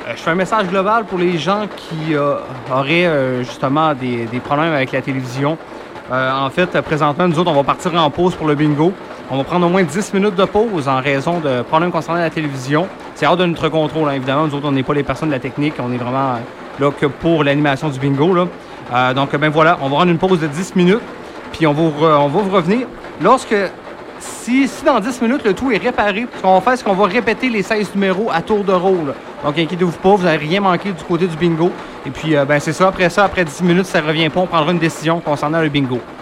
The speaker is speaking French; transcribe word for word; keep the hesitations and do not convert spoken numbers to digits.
Euh, je fais un message global pour les gens qui euh, auraient euh, justement des, des problèmes avec la télévision. Euh, en fait, présentement, nous autres, on va partir en pause pour le bingo. On va prendre au moins dix minutes de pause en raison de problèmes concernant la télévision. C'est hors de notre contrôle, hein, évidemment. Nous autres, on n'est pas les personnes de la technique. On est vraiment là que pour l'animation du bingo. Là. Euh, donc, ben voilà, on va prendre une pause de dix minutes. Puis on va, re- on va vous revenir. Lorsque, si, si dans dix minutes, le tout est réparé, ce qu'on va faire, c'est qu'on va répéter les seize numéros à tour de rôle. Donc, inquiétez-vous pas, vous n'allez rien manquer du côté du bingo. Et puis, euh, ben c'est ça. Après ça, après dix minutes, ça revient pas. On prendra une décision concernant le bingo.